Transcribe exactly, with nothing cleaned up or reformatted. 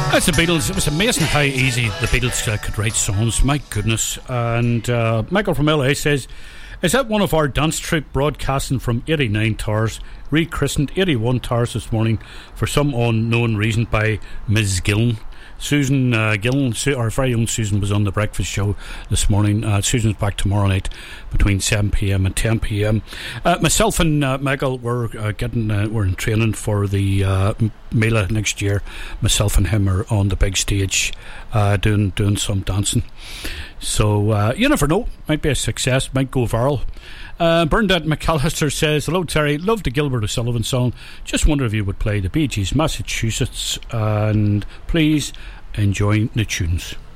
That's the Beatles. It was amazing how easy the Beatles uh, could write songs. My goodness. And uh, Michael from L A says, is that one of our dance troupe broadcasting from eighty-nine Towers, rechristened eighty-one Towers this morning for some unknown reason by Miz Gillen? Susan uh, Gillen, Su- our very own Susan, was on the breakfast show this morning. Uh, Susan's back tomorrow night between seven p.m. and ten p.m. Uh, myself and uh, Michael were uh, getting uh, we're in training for the uh, Mela next year. Myself and him are on the big stage uh, doing doing some dancing. So uh, you never know, might be a success, might go viral. Uh, Bernadette McAllister says, hello Terry, love the Gilbert O'Sullivan song, just wonder if you would play the Bee Gees Massachusetts, and please enjoy the tunes.